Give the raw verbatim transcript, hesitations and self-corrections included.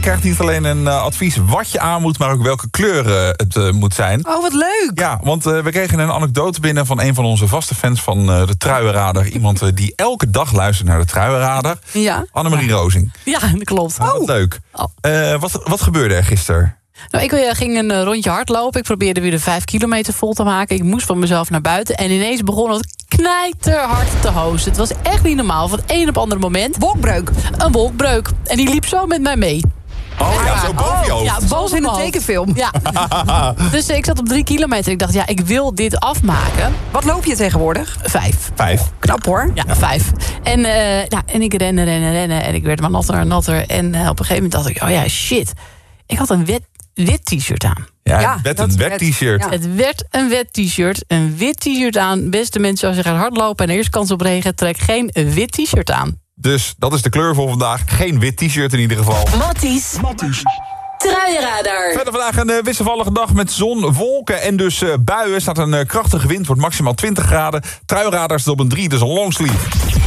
krijgt niet alleen een uh, advies wat je aan moet, maar ook welke kleur uh, het uh, moet zijn. Oh, wat leuk! Ja, want uh, we kregen een anekdote binnen van een van onze vaste fans van uh, de Truienradar. Iemand uh, die elke dag luistert naar de Truienradar. Ja. Annemarie ja. Rozing. Ja, dat klopt. Oh. Wat leuk. Oh. Uh, wat, wat gebeurde er gisteren? Nou, ik ging een rondje hardlopen. Ik probeerde weer de vijf kilometer vol te maken. Ik moest van mezelf naar buiten. En ineens begon het knijterhard te hosten. Het was echt niet normaal. Van het een op ander moment. Wolkbreuk. Een wolkbreuk. En die liep zo met mij mee. Oh ja, zo boven je hoofd. Ja, Zoals in een tekenfilm. Ja. Dus ik zat op drie kilometer. Ik dacht, ja, ik wil dit afmaken. Wat loop je tegenwoordig? Vijf. Vijf. Knap hoor. Ja, ja. vijf. En, uh, nou, en ik rennen, rennen, rennen. En ik werd maar natter en natter. En uh, op een gegeven moment dacht ik, oh ja, shit. Ik had een wit, wit t-shirt aan. Ja, Ja, het werd dat een werd- wet t-shirt. ja. Het werd een wit t-shirt. Een wit t-shirt aan. Beste mensen, als je gaat hardlopen en er is kans op regen, trek geen wit t-shirt aan. Dus dat is de kleur voor vandaag. Geen wit t-shirt in ieder geval. Matties. Matties. Truienradar. Verder vandaag een uh, wisselvallige dag met zon, wolken en dus uh, buien. Staat een uh, krachtige wind, wordt maximaal twintig graden. Truienradar staat op een drie, dus een longsleeve.